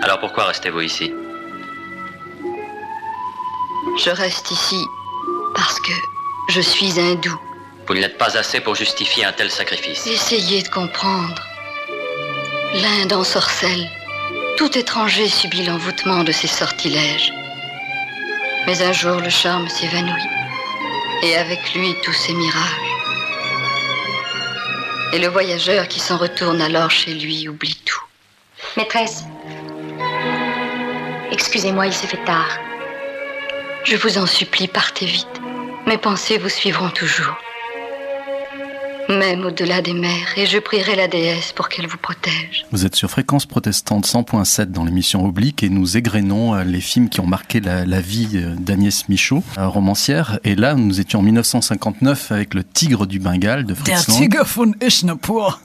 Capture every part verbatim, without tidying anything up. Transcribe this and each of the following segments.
Alors pourquoi restez-vous ici? Je reste ici parce que je suis hindoue. Vous ne l'êtes pas assez pour justifier un tel sacrifice. Essayez de comprendre. L'Inde ensorcelle. Tout étranger subit l'envoûtement de ses sortilèges. Mais un jour, le charme s'évanouit. Et avec lui, tous ses mirages. Et le voyageur qui s'en retourne alors chez lui oublie tout. Maîtresse, excusez-moi, il se fait tard. Je vous en supplie, partez vite. Mes pensées vous suivront toujours. Même au-delà des mers, et je prierai la déesse pour qu'elle vous protège. Vous êtes sur Fréquence Protestante cent point sept dans l'émission Oblique et nous égrénons les films qui ont marqué la, la vie d'Agnès Michaud, romancière. Et là, nous étions en dix-neuf cent cinquante-neuf avec Le Tigre du Bengale de Fritz Lang. Der Tiger von Ischnepur.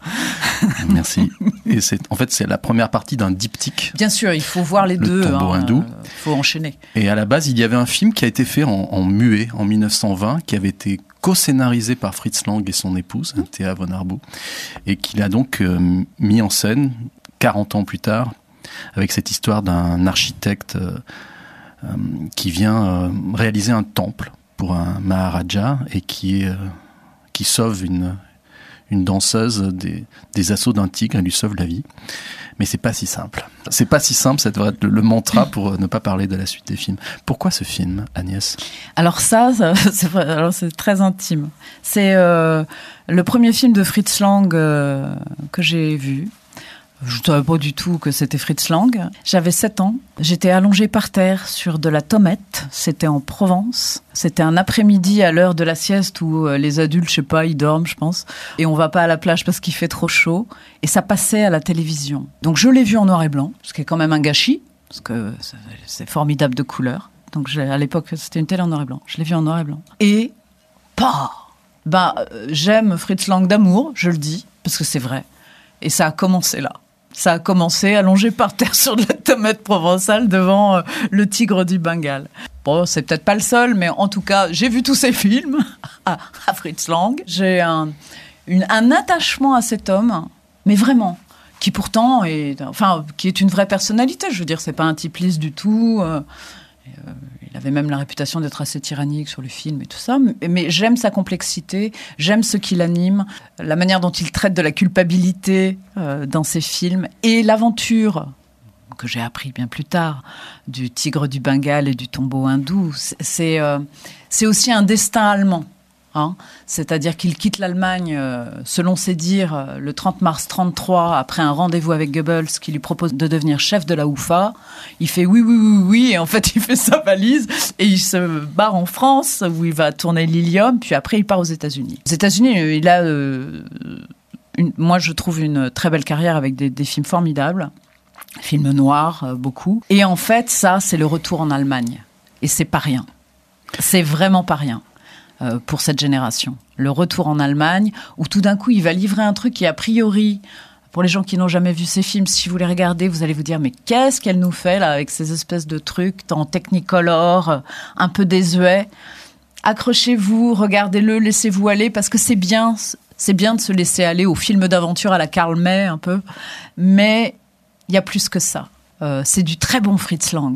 Merci. Et c'est, en fait, c'est la première partie d'un diptyque. Bien sûr, il faut voir les Le deux. Tombeau hein, hindou. Il faut enchaîner. Et à la base, il y avait un film qui a été fait en, en muet en dix-neuf cent vingt, qui avait été co-scénarisé par Fritz Lang et son épouse, Thea von Arboux, et qu'il a donc euh, mis en scène quarante ans plus tard, avec cette histoire d'un architecte euh, euh, qui vient euh, réaliser un temple pour un Maharaja et qui, est, euh, qui sauve une, une danseuse des, des assauts d'un tigre et lui sauve la vie. Mais c'est pas si simple. C'est pas si simple, ça devrait être le, le mantra pour ne pas parler de la suite des films. Pourquoi ce film, Agnès ? Alors ça, ça c'est, vrai, alors c'est très intime. C'est euh, le premier film de Fritz Lang euh, que j'ai vu. Je ne savais pas du tout que c'était Fritz Lang. J'avais sept ans. J'étais allongée par terre sur de la tomate. C'était en Provence. C'était un après-midi à l'heure de la sieste où les adultes, je sais pas, ils dorment, je pense. Et on va pas à la plage parce qu'il fait trop chaud. Et ça passait à la télévision. Donc je l'ai vu en noir et blanc, ce qui est quand même un gâchis, parce que c'est formidable de couleurs. Donc j'ai, à l'époque, c'était une télé en noir et blanc. Je l'ai vu en noir et blanc. Et, pas, ben, j'aime Fritz Lang d'amour, je le dis, parce que c'est vrai. Et ça a commencé là. Ça a commencé allongé par terre sur de la tomate provençale devant euh, Le Tigre du Bengale. Bon, c'est peut-être pas le seul, mais en tout cas, j'ai vu tous ces films à, à Fritz Lang. J'ai un, une, un attachement à cet homme, mais vraiment, qui pourtant est, enfin, qui est une vraie personnalité. Je veux dire, c'est pas un type lisse du tout. Euh, euh, il avait même la réputation d'être assez tyrannique sur le film et tout ça. Mais, mais j'aime sa complexité, j'aime ce qui l'anime, la manière dont il traite de la culpabilité euh, dans ses films et l'aventure que j'ai appris bien plus tard du Tigre du Bengale et du Tombeau hindou. C'est, c'est, euh, c'est aussi un destin allemand. Hein, c'est-à-dire qu'il quitte l'Allemagne, euh, selon ses dires, euh, le trente mars trente-trois, après un rendez-vous avec Goebbels qui lui propose de devenir chef de la U F A. Il fait oui, oui, oui, oui, et en fait, il fait sa valise et il se barre en France où il va tourner Lilium, puis après, il part aux États-Unis. Aux États-Unis, il a, euh, une, moi, je trouve une très belle carrière avec des, des films formidables, films noirs, euh, beaucoup. Et en fait, ça, c'est le retour en Allemagne. Et c'est pas rien. C'est vraiment pas rien. Pour cette génération. Le retour en Allemagne, où tout d'un coup, il va livrer un truc qui, a priori, pour les gens qui n'ont jamais vu ces films, si vous les regardez, vous allez vous dire, mais qu'est-ce qu'elle nous fait, là, avec ces espèces de trucs en technicolor, un peu désuets. Accrochez-vous, regardez-le, laissez-vous aller, parce que c'est bien, c'est bien de se laisser aller au film d'aventure à la Karl May, un peu, mais il y a plus que ça. Euh, c'est du très bon Fritz Lang.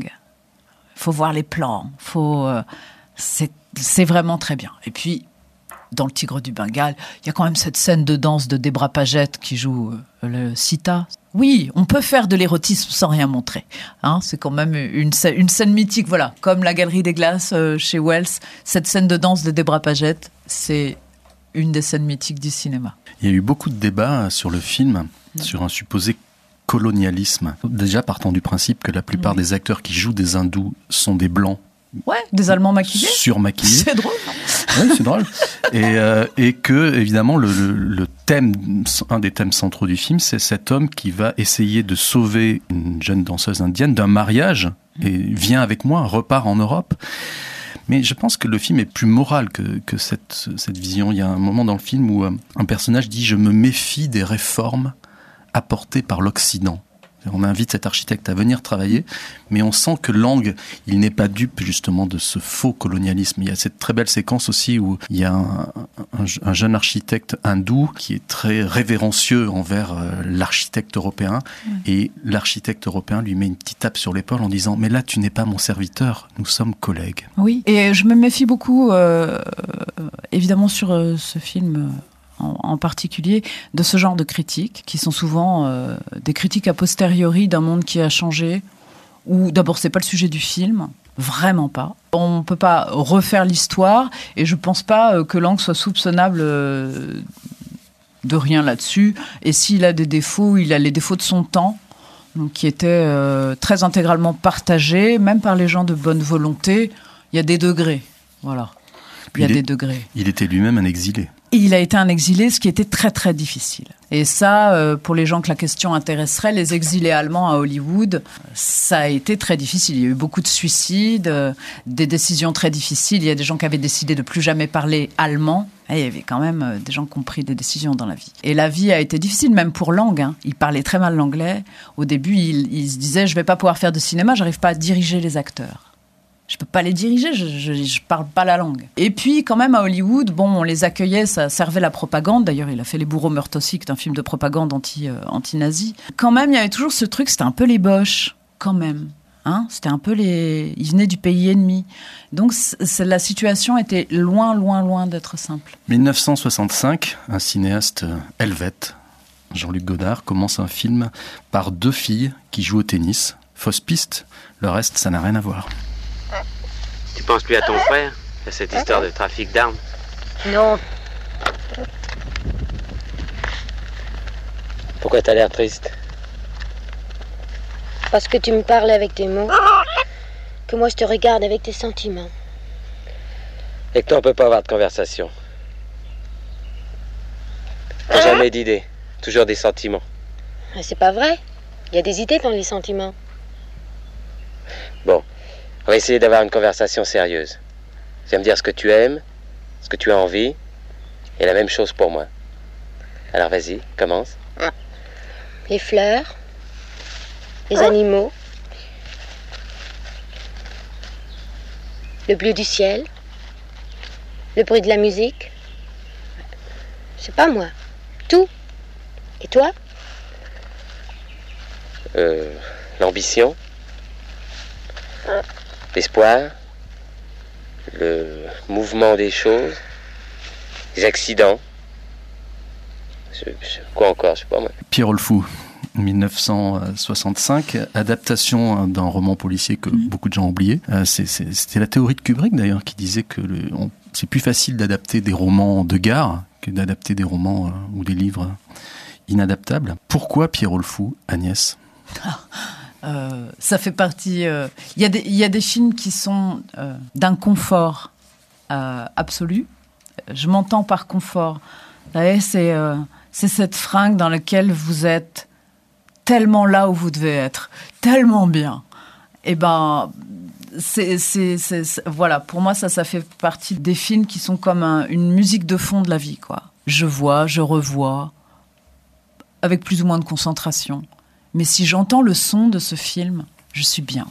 Il faut voir les plans, faut... Euh, c'est C'est vraiment très bien. Et puis, dans Le Tigre du Bengale, il y a quand même cette scène de danse de Debra Paget qui joue euh, le Sita. Oui, on peut faire de l'érotisme sans rien montrer. Hein, c'est quand même une, une scène mythique, voilà, comme La Galerie des Glaces euh, chez Wells. Cette scène de danse de Debra Paget, c'est une des scènes mythiques du cinéma. Il y a eu beaucoup de débats sur le film, mmh. sur un supposé colonialisme. Déjà partant du principe que la plupart mmh. des acteurs qui jouent des hindous sont des blancs. Ouais, des Allemands maquillés. Surmaquillés. C'est drôle. Oui, c'est drôle. Et, euh, et que, évidemment, le, le, le thème, un des thèmes centraux du film, c'est cet homme qui va essayer de sauver une jeune danseuse indienne d'un mariage et vient avec moi, repart en Europe. Mais je pense que le film est plus moral que, que cette, cette vision. Il y a un moment dans le film où un personnage dit « Je me méfie des réformes apportées par l'Occident ». On invite cet architecte à venir travailler, mais on sent que Lang, il n'est pas dupe justement de ce faux colonialisme. Il y a cette très belle séquence aussi où il y a un, un, un jeune architecte hindou qui est très révérencieux envers euh, l'architecte européen, mmh. et l'architecte européen lui met une petite tape sur l'épaule en disant « Mais là, tu n'es pas mon serviteur, nous sommes collègues. » Oui, et je me méfie beaucoup, euh, évidemment, sur euh, ce film en, en particulier, de ce genre de critiques, qui sont souvent euh, des critiques a posteriori d'un monde qui a changé, où d'abord, c'est pas le sujet du film, vraiment pas. On peut pas refaire l'histoire, et je pense pas que Lang soit soupçonnable euh, de rien là-dessus, et s'il a des défauts, il a les défauts de son temps, donc, qui étaient euh, très intégralement partagés, même par les gens de bonne volonté. Il y a des degrés, voilà. Il y a il des est, degrés. Il était lui-même un exilé. Et il a été un exilé, ce qui était très très difficile. Et ça, euh, pour les gens que la question intéresserait, les exilés allemands à Hollywood, ça a été très difficile. Il y a eu beaucoup de suicides, euh, des décisions très difficiles. Il y a des gens qui avaient décidé de plus jamais parler allemand. Et il y avait quand même euh, des gens qui ont pris des décisions dans la vie. Et la vie a été difficile, même pour Lang. Hein. Il parlait très mal l'anglais. Au début, il, il se disait « Je ne vais pas pouvoir faire de cinéma, je n'arrive pas à diriger les acteurs. » Je peux pas les diriger, je, je, je parle pas la langue. Et puis, quand même, à Hollywood, bon, on les accueillait, ça servait la propagande. D'ailleurs, il a fait Les Bourreaux meurent aussi, qui est un film de propagande anti, euh, anti-nazi. Quand même, il y avait toujours ce truc, c'était un peu les Boches, quand même. Hein, c'était un peu les... Ils venaient du pays ennemi. Donc, c'est, la situation était loin, loin, loin d'être simple. dix-neuf cent soixante-cinq, un cinéaste helvète, Jean-Luc Godard, commence un film par deux filles qui jouent au tennis. Fausse piste, le reste, ça n'a rien à voir. Tu penses plus à ton frère, à cette histoire de trafic d'armes? Non. Pourquoi t'as l'air triste? Parce que tu me parles avec tes mots, que moi je te regarde avec tes sentiments. Et que toi on peut pas avoir de conversation. T'as jamais d'idées, toujours des sentiments. C'est pas vrai. Il y a des idées dans les sentiments. Bon. On va essayer d'avoir une conversation sérieuse. Tu vas me dire ce que tu aimes, ce que tu as envie, et la même chose pour moi. Alors vas-y, commence. Les fleurs, les animaux, le bleu du ciel, le bruit de la musique. C'est pas moi, tout. Et toi? Euh, l'ambition. L'espoir, le mouvement des choses, les accidents, je, je, quoi encore, je sais pas moi. Pierrot le Fou, dix-neuf cent soixante-cinq, adaptation d'un roman policier que mmh. beaucoup de gens ont oublié. C'est, c'est, c'était la théorie de Kubrick d'ailleurs qui disait que le, on, c'est plus facile d'adapter des romans de gare que d'adapter des romans euh, ou des livres inadaptables. Pourquoi Pierrot le Fou, Agnès? ah. Euh, ça fait partie... Il euh, y, y a des films qui sont euh, d'un confort euh, absolu. Je m'entends par confort. Vous savez, c'est, euh, c'est cette fringue dans laquelle vous êtes tellement là où vous devez être, tellement bien. Et ben, c'est, c'est, c'est, c'est, voilà, pour moi, ça, ça fait partie des films qui sont comme un, une musique de fond de la vie, quoi. Je vois, je revois, avec plus ou moins de concentration. Mais si j'entends le son de ce film, je suis bien.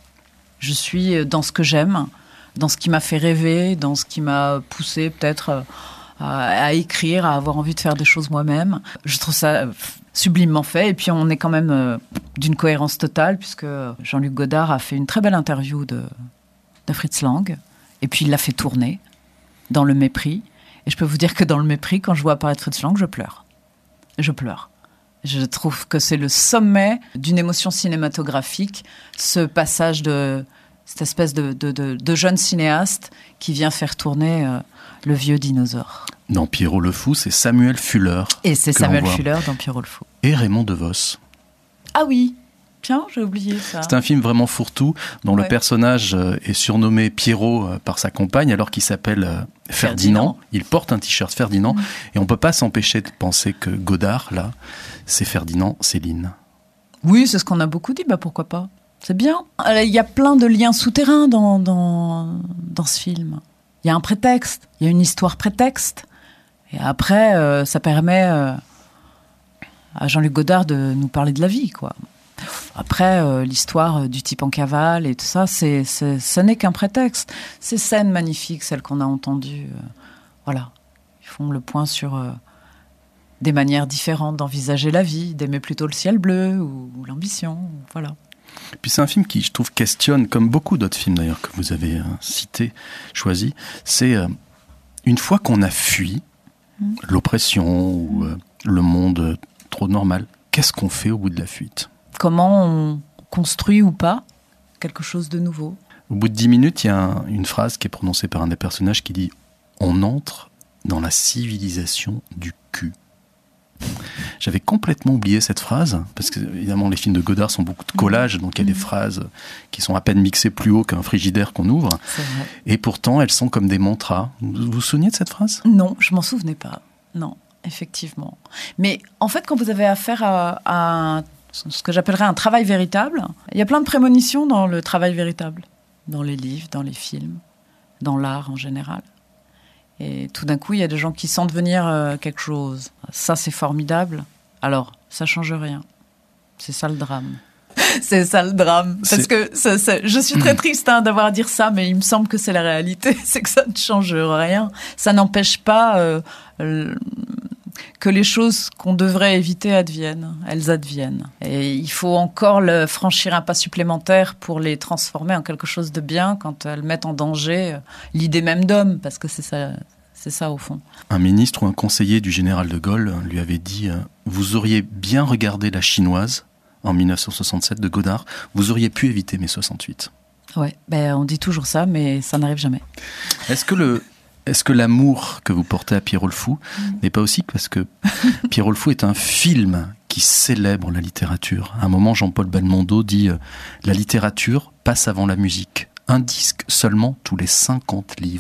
Je suis dans ce que j'aime, dans ce qui m'a fait rêver, dans ce qui m'a poussé peut-être à, à écrire, à avoir envie de faire des choses moi-même. Je trouve ça sublimement fait. Et puis on est quand même d'une cohérence totale, puisque Jean-Luc Godard a fait une très belle interview de, de Fritz Lang. Et puis il l'a fait tourner dans Le Mépris. Et je peux vous dire que dans Le Mépris, quand je vois apparaître Fritz Lang, je pleure. Je pleure. Je trouve que c'est le sommet d'une émotion cinématographique, ce passage de cette espèce de, de, de, de jeune cinéaste qui vient faire tourner euh, le vieux dinosaure. Dans Pierrot le Fou, c'est Samuel Fuller. Et c'est Samuel Fuller dans Pierrot le Fou. Et Raymond DeVos. Ah oui, tiens, j'ai oublié ça. C'est un film vraiment fourre-tout, dont ouais. le personnage est surnommé Pierrot par sa compagne, alors qu'il s'appelle Ferdinand. Ferdinand. Il porte un t-shirt Ferdinand, mmh. et on ne peut pas s'empêcher de penser que Godard, là, c'est Ferdinand Céline. Oui, c'est ce qu'on a beaucoup dit, bah pourquoi pas. C'est bien. Il y a plein de liens souterrains dans, dans, dans ce film. Il y a un prétexte, il y a une histoire prétexte. Et après, euh, ça permet euh, à Jean-Luc Godard de nous parler de la vie, quoi. Après, euh, l'histoire du type en cavale et tout ça, c'est, c'est, ça n'est qu'un prétexte. Ces scènes magnifiques, celles qu'on a entendues, euh, voilà, ils font le point sur euh, des manières différentes d'envisager la vie, d'aimer plutôt le ciel bleu ou, ou l'ambition, voilà. Et puis c'est un film qui, je trouve, questionne, comme beaucoup d'autres films d'ailleurs que vous avez euh, cités, choisis, c'est euh, une fois qu'on a fui mmh. l'oppression ou euh, le monde euh, trop normal, qu'est-ce qu'on fait au bout de la fuite ? Comment on construit ou pas quelque chose de nouveau ? Au bout de dix minutes, il y a un, une phrase qui est prononcée par un des personnages qui dit « On entre dans la civilisation du cul ». J'avais complètement oublié cette phrase, parce que évidemment les films de Godard sont beaucoup de collages, donc il y a des phrases qui sont à peine mixées plus haut qu'un frigidaire qu'on ouvre, et pourtant elles sont comme des mantras. Vous vous souvenez de cette phrase ? Non, je m'en souvenais pas, non, effectivement. Mais en fait, quand vous avez affaire à, à ce que j'appellerais un travail véritable, il y a plein de prémonitions dans le travail véritable, dans les livres, dans les films, dans l'art en général. Et tout d'un coup, il y a des gens qui sentent venir euh, quelque chose. Ça, c'est formidable. Alors, ça change rien. C'est ça le drame. C'est ça le drame. Parce c'est... que ça, ça, je suis très triste hein, d'avoir à dire ça, mais il me semble que c'est la réalité. C'est que ça ne change rien. Ça n'empêche pas euh, euh, que les choses qu'on devrait éviter adviennent. Elles adviennent. Et il faut encore le, franchir un pas supplémentaire pour les transformer en quelque chose de bien quand elles mettent en danger l'idée même d'homme, parce que c'est ça, c'est ça au fond. Un ministre ou un conseiller du général de Gaulle lui avait dit euh, « Vous auriez bien regardé La Chinoise » en dix-neuf cent soixante-sept de Godard, vous auriez pu éviter mai soixante-huit. Ouais, ben on dit toujours ça, mais ça n'arrive jamais. Est-ce que le... Est-ce que l'amour que vous portez à Pierrot le Fou mmh. n'est pas aussi parce que Pierrot le Fou est un film qui célèbre la littérature ? À un moment, Jean-Paul Belmondo dit euh, « La littérature passe avant la musique. Un disque seulement tous les cinquante livres. »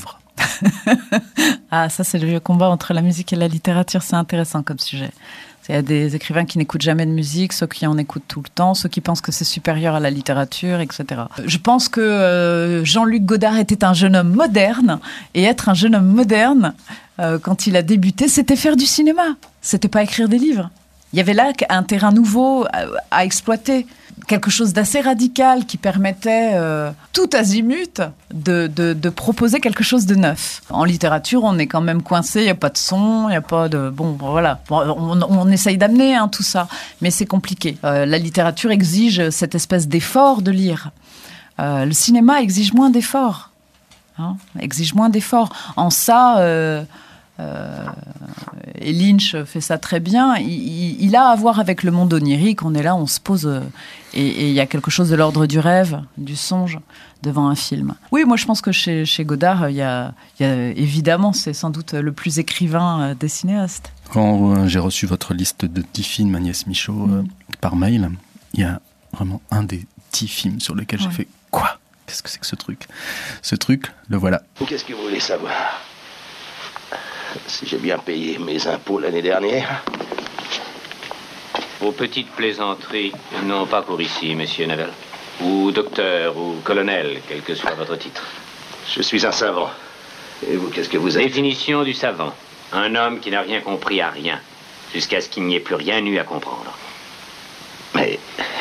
Ah, ça c'est le vieux combat entre la musique et la littérature, c'est intéressant comme sujet. Il y a des écrivains qui n'écoutent jamais de musique, ceux qui en écoutent tout le temps, ceux qui pensent que c'est supérieur à la littérature, et cetera. Je pense que euh, Jean-Luc Godard était un jeune homme moderne, et être un jeune homme moderne, euh, quand il a débuté, c'était faire du cinéma. C'était pas écrire des livres. Il y avait là un terrain nouveau à, à exploiter, quelque chose d'assez radical qui permettait euh, tout azimut de, de, de proposer quelque chose de neuf. En littérature, on est quand même coincé, il n'y a pas de son, il n'y a pas de... Bon, voilà, on, on essaye d'amener hein, tout ça, mais c'est compliqué. Euh, la littérature exige cette espèce d'effort de lire. Euh, le cinéma exige moins d'efforts. Hein, exige moins d'efforts. En ça... Euh, Euh, et Lynch fait ça très bien. Il, il, il a à voir avec le monde onirique. On est là, on se pose, euh, et il y a quelque chose de l'ordre du rêve, du songe, devant un film. Oui, moi je pense que chez, chez Godard, il y a, il y a évidemment, c'est sans doute le plus écrivain des cinéastes. Quand euh, j'ai reçu votre liste de dix films, Agnès Michaud, mm. euh, par mail, il y a vraiment un des dix films sur lesquels ouais. j'ai fait quoi ? Qu'est-ce que c'est que ce truc ? Ce truc, le voilà. Qu'est-ce que vous voulez savoir ? Si j'ai bien payé mes impôts l'année dernière. Vos petites plaisanteries n'ont pas cours ici, monsieur Neville. Ou docteur, ou colonel, quel que soit votre titre. Je suis un savant. Et vous, qu'est-ce que vous êtes ? Définition du savant. Un homme qui n'a rien compris à rien, jusqu'à ce qu'il n'y ait plus rien eu à comprendre. Mais...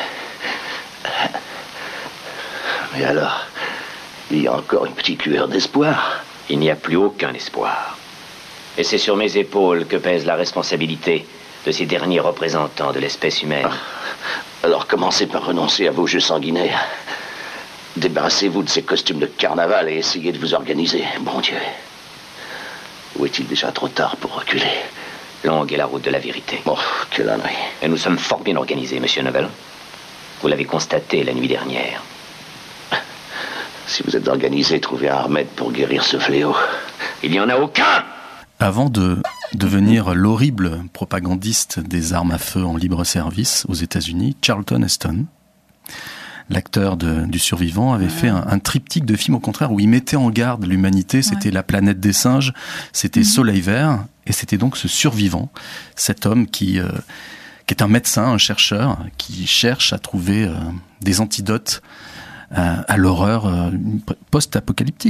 Mais alors, il y a encore une petite lueur d'espoir. Il n'y a plus aucun espoir. Et c'est sur mes épaules que pèse la responsabilité de ces derniers représentants de l'espèce humaine. Ah, alors commencez par renoncer à vos jeux sanguinaires. Débarrassez-vous de ces costumes de carnaval et essayez de vous organiser. Bon Dieu. Ou est-il déjà trop tard pour reculer ? Longue est la route de la vérité. Oh, quelle ânerie. Et nous sommes fort bien organisés, monsieur Neville. Vous l'avez constaté la nuit dernière. Si vous êtes organisé, trouvez un remède pour guérir ce fléau. Il n'y en a aucun ! Avant de devenir l'horrible propagandiste des armes à feu en libre service aux États-Unis, Charlton Heston, l'acteur de, du Survivant, avait ouais. fait un, un triptyque de films, au contraire, où il mettait en garde l'humanité. C'était ouais. La planète des singes, c'était mmh. Soleil vert, et c'était donc ce survivant, cet homme qui, euh, qui est un médecin, un chercheur, qui cherche à trouver euh, des antidotes à, à l'horreur euh, post-apocalyptique.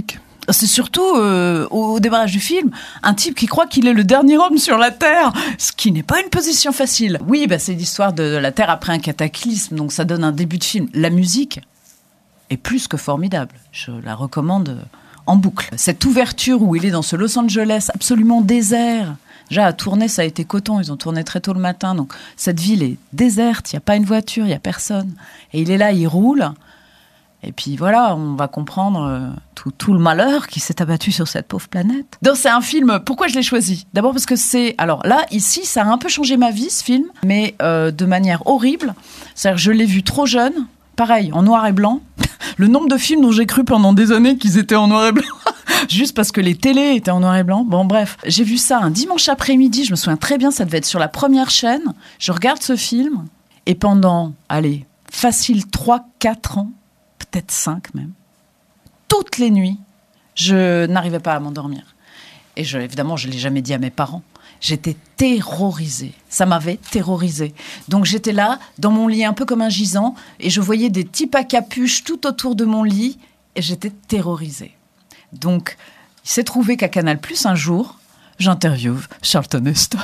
C'est surtout, euh, au démarrage du film, un type qui croit qu'il est le dernier homme sur la Terre, ce qui n'est pas une position facile. Oui, bah, c'est l'histoire de, de la Terre après un cataclysme, donc ça donne un début de film. La musique est plus que formidable. Je la recommande en boucle. Cette ouverture où il est dans ce Los Angeles absolument désert. Déjà, à tourner, ça a été coton. Ils ont tourné très tôt le matin, donc cette ville est déserte. Il n'y a pas une voiture, il n'y a personne. Et il est là, il roule. Et puis voilà, on va comprendre euh, tout, tout le malheur qui s'est abattu sur cette pauvre planète. Donc c'est un film, pourquoi je l'ai choisi ? D'abord parce que c'est... Alors là, ici, ça a un peu changé ma vie, ce film, mais euh, de manière horrible. C'est-à-dire que je l'ai vu trop jeune, pareil, en noir et blanc. Le nombre de films dont j'ai cru pendant des années qu'ils étaient en noir et blanc, juste parce que les télés étaient en noir et blanc. Bon, bref, j'ai vu ça un dimanche après-midi, je me souviens très bien, ça devait être sur la première chaîne. Je regarde ce film, et pendant, allez, facile trois quatre ans, peut-être cinq même, toutes les nuits, je n'arrivais pas à m'endormir. Et je, évidemment, je ne l'ai jamais dit à mes parents. J'étais terrorisée. Ça m'avait terrorisée. Donc j'étais là, dans mon lit, un peu comme un gisant, et je voyais des types à capuche tout autour de mon lit, et j'étais terrorisée. Donc, il s'est trouvé qu'à Canal+, un jour, j'interviewe Charlton Heston.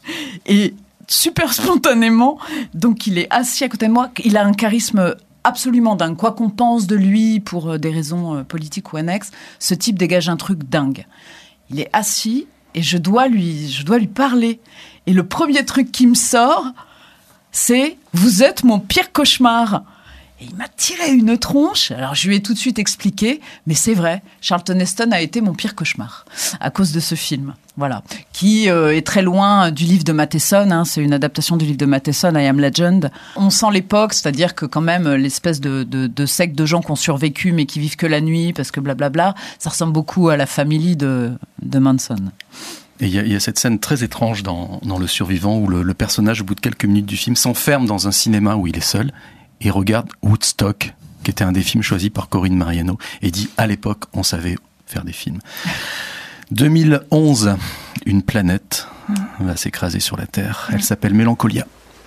Et super spontanément, donc il est assis à côté de moi, il a un charisme absolument dingue. Quoi qu'on pense de lui pour des raisons politiques ou annexes, ce type dégage un truc dingue. Il est assis et je dois lui, je dois lui parler. Et le premier truc qui me sort, c'est « Vous êtes mon pire cauchemar !» Et il m'a tiré une tronche. Alors, je lui ai tout de suite expliqué, mais c'est vrai, Charlton Heston a été mon pire cauchemar à cause de ce film. Voilà. Qui euh, est très loin du livre de Matheson. Hein. C'est une adaptation du livre de Matheson, I Am Legend. On sent l'époque, c'est-à-dire que quand même, l'espèce de, de, de secte de gens qui ont survécu, mais qui vivent que la nuit, parce que blablabla, ça ressemble beaucoup à la famille de, de Manson. Et il y, y a cette scène très étrange dans, dans Le Survivant, où le, le personnage, au bout de quelques minutes du film, s'enferme dans un cinéma où il est seul, et regarde Woodstock, qui était un des films choisis par Corinne Mariano, et dit, à l'époque, on savait faire des films. deux mille onze, une planète va s'écraser sur la Terre. Elle s'appelle Mélancolia.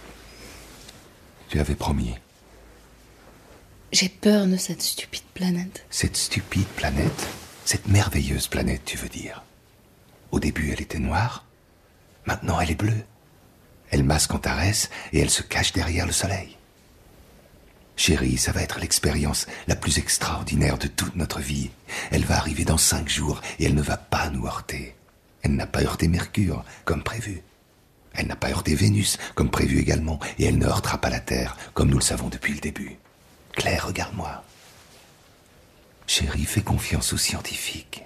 Tu avais promis. J'ai peur de cette stupide planète. Cette stupide planète, cette merveilleuse planète, tu veux dire. Au début, elle était noire. Maintenant, elle est bleue. Elle masque Antares et elle se cache derrière le soleil. Chérie, ça va être l'expérience la plus extraordinaire de toute notre vie. Elle va arriver dans cinq jours et elle ne va pas nous heurter. Elle n'a pas heurté Mercure, comme prévu. Elle n'a pas heurté Vénus, comme prévu également. Et elle ne heurtera pas la Terre, comme nous le savons depuis le début. Claire, regarde-moi. Chérie, fais confiance aux scientifiques.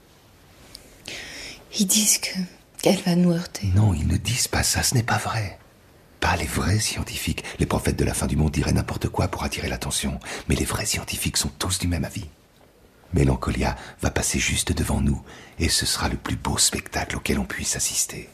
Ils disent que qu'elle va nous heurter. Non, ils ne disent pas ça, ce n'est pas vrai. Pas les vrais scientifiques. Les prophètes de la fin du monde diraient n'importe quoi pour attirer l'attention. Mais les vrais scientifiques sont tous du même avis. Mélancolia va passer juste devant nous et ce sera le plus beau spectacle auquel on puisse assister.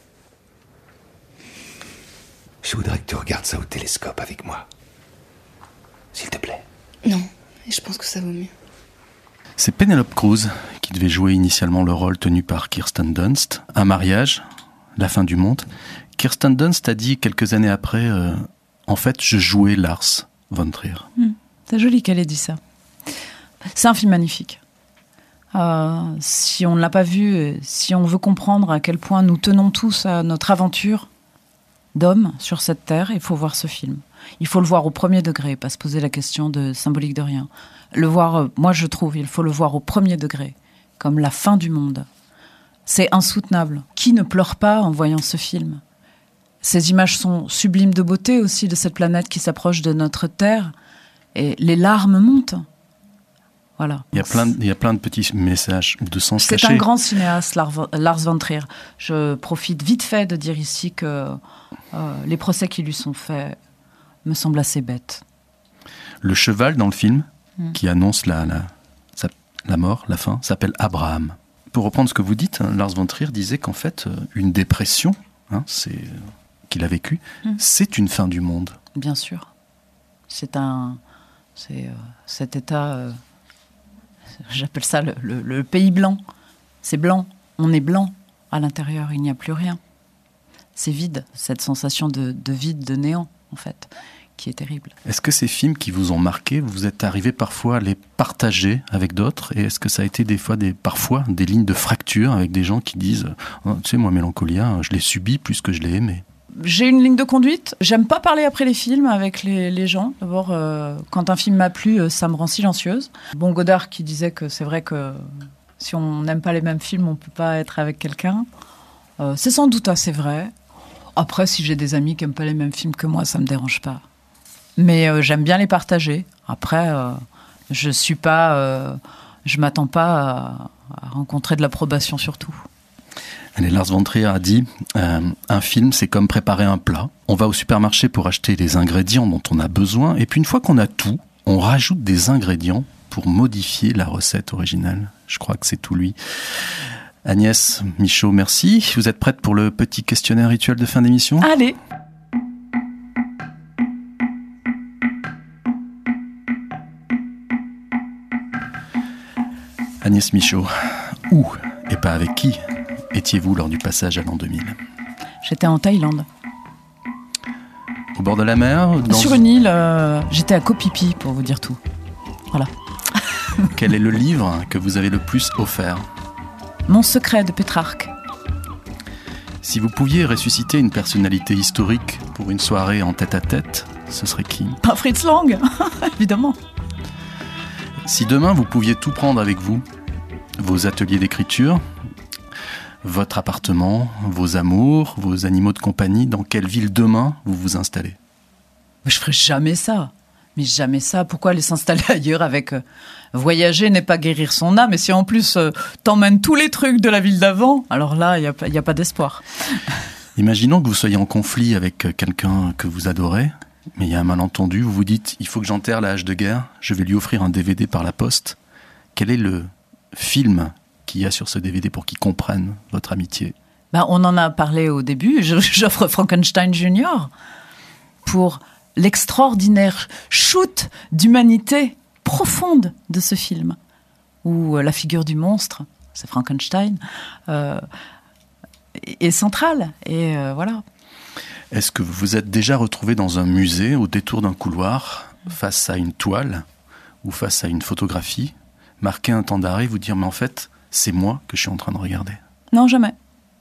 Je voudrais que tu regardes ça au télescope avec moi. S'il te plaît. Non, je pense que ça vaut mieux. C'est Penelope Cruz qui devait jouer initialement le rôle tenu par Kirsten Dunst. Un mariage, la fin du monde. Kirsten Dunst a dit quelques années après, euh, en fait, je jouais Lars von Trier. Mmh, c'est joli qu'elle ait dit ça. C'est un film magnifique. Euh, si on ne l'a pas vu, si on veut comprendre à quel point nous tenons tous à notre aventure d'homme sur cette terre, il faut voir ce film. Il faut le voir au premier degré, pas se poser la question de symbolique de rien. Le voir, moi je trouve, il faut le voir au premier degré, comme la fin du monde. C'est insoutenable. Qui ne pleure pas en voyant ce film ? Ces images sont sublimes de beauté aussi, de cette planète qui s'approche de notre terre. Et les larmes montent. Voilà. Il y a plein de, il y a plein de petits messages de sens cachés. C'est un grand cinéaste, Lars von Trier. Je profite vite fait de dire ici que euh, les procès qui lui sont faits me semblent assez bêtes. Le cheval dans le film, mmh. qui annonce la, la, la mort, la fin, s'appelle Abraham. Pour reprendre ce que vous dites, Lars von Trier disait qu'en fait, une dépression, hein, c'est, qu'il a vécue, mmh. c'est une fin du monde. Bien sûr. C'est un... C'est euh, cet état... Euh, j'appelle ça le, le, le pays blanc. C'est blanc. On est blanc. À l'intérieur, il n'y a plus rien. C'est vide. Cette sensation de, de vide, de néant, en fait, qui est terrible. Est-ce que ces films qui vous ont marqué, vous êtes arrivé parfois à les partager avec d'autres? Et est-ce que ça a été des fois, des, parfois, des lignes de fracture avec des gens qui disent oh, « Tu sais, moi, Mélancolia, je l'ai subi plus que je l'ai aimé ». J'ai une ligne de conduite. J'aime pas parler après les films avec les, les gens. D'abord, euh, quand un film m'a plu, ça me rend silencieuse. Bon, Godard qui disait que c'est vrai que si on n'aime pas les mêmes films, on peut pas être avec quelqu'un. Euh, c'est sans doute assez vrai. Après, si j'ai des amis qui n'aiment pas les mêmes films que moi, ça ne me dérange pas. Mais euh, j'aime bien les partager. Après, euh, je suis pas, euh, je m'attends pas à, à rencontrer de l'approbation surtout. Allez, Lars von Trier a dit euh, un film, c'est comme préparer un plat. On va au supermarché pour acheter les ingrédients dont on a besoin, et puis une fois qu'on a tout, on rajoute des ingrédients pour modifier la recette originale. Je crois que c'est tout lui. Agnès Michaud, merci. Vous êtes prête pour le petit questionnaire rituel de fin d'émission ? Allez. Agnès Michaud, où et pas avec qui étiez-vous lors du passage à l'an deux mille ? J'étais en Thaïlande. Au bord de la mer dans... Sur une île, euh, j'étais à Koh Phi Phi, pour vous dire tout. Voilà. Quel est le livre que vous avez le plus offert ? Mon secret de Pétrarque. Si vous pouviez ressusciter une personnalité historique pour une soirée en tête-à-tête, ce serait qui ? Pas Fritz Lang, évidemment. Si demain vous pouviez tout prendre avec vous, vos ateliers d'écriture, votre appartement, vos amours, vos animaux de compagnie, dans quelle ville demain vous vous installez ? Je ferais jamais ça. Mais jamais ça. Pourquoi aller s'installer ailleurs avec... Euh, voyager n'est pas guérir son âme. Et si en plus euh, t'emmènes tous les trucs de la ville d'avant, alors là, il n'y a, a pas d'espoir. Imaginons que vous soyez en conflit avec quelqu'un que vous adorez, mais il y a un malentendu. Vous vous dites, il faut que j'enterre la hache de guerre, je vais lui offrir un D V D par la poste. Quel est le film qu'il y a sur ce D V D pour qu'il comprenne votre amitié ? Ben, on en a parlé au début. Je, j'offre Frankenstein Junior pour... l'extraordinaire shoot d'humanité profonde de ce film, où la figure du monstre, c'est Frankenstein, euh, est centrale. Et euh, voilà. Est-ce que vous vous êtes déjà retrouvé dans un musée, au détour d'un couloir, face à une toile ou face à une photographie, marquer un temps d'arrêt, vous dire, mais en fait, c'est moi que je suis en train de regarder ? Non, jamais.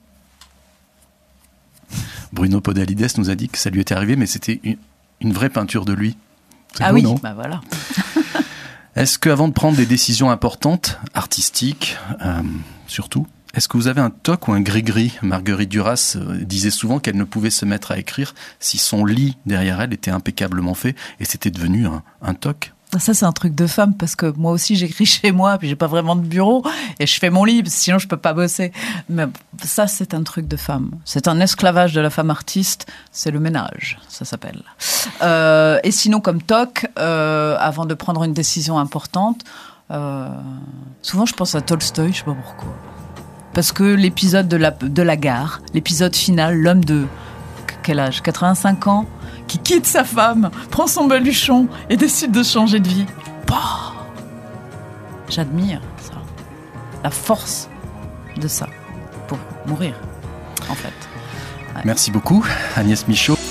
Bruno Podalides nous a dit que ça lui était arrivé, mais c'était une... une vraie peinture de lui. C'est ah beau, oui, non ? bah voilà. Est-ce qu'avant de prendre des décisions importantes, artistiques, euh, surtout, est-ce que vous avez un toc ou un gris-gris ? Marguerite Duras euh, disait souvent qu'elle ne pouvait se mettre à écrire si son lit derrière elle était impeccablement fait, et c'était devenu un, un toc. Ça, c'est un truc de femme, parce que moi aussi, j'écris chez moi, puis j'ai pas vraiment de bureau, et je fais mon lit, sinon je peux pas bosser. Mais ça, c'est un truc de femme. C'est un esclavage de la femme artiste, c'est le ménage, ça s'appelle. Euh, et sinon, comme toc, euh, avant de prendre une décision importante, euh, souvent je pense à Tolstoï, je sais pas pourquoi. Parce que l'épisode de la, de la gare, l'épisode final, l'homme de, quel âge ? quatre-vingt-cinq ans, qui quitte sa femme, prend son baluchon et décide de changer de vie. Bah, j'admire ça. La force de ça pour mourir, en fait. Ouais. Merci beaucoup, Agnès Michaud.